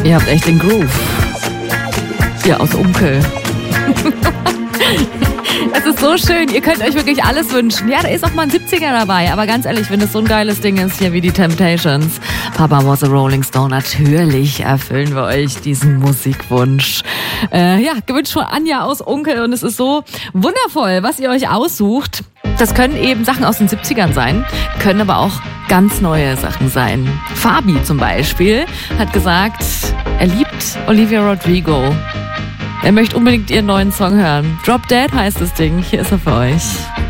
Ihr habt echt den Groove. Hier aus Unkel. Es ist so schön, ihr könnt euch wirklich alles wünschen. Ja, da ist auch mal ein 70er dabei, aber ganz ehrlich, wenn es so ein geiles Ding ist, hier wie die Temptations, Papa was a Rolling Stone, natürlich erfüllen wir euch diesen Musikwunsch. Gewünscht von Anja aus Unkel und es ist so wundervoll, was ihr euch aussucht. Das können eben Sachen aus den 70ern sein, können aber auch ganz neue Sachen sein. Fabi zum Beispiel hat gesagt, er liebt Olivia Rodrigo. Er möchte unbedingt ihren neuen Song hören. Drop Dead heißt das Ding. Hier ist er für euch.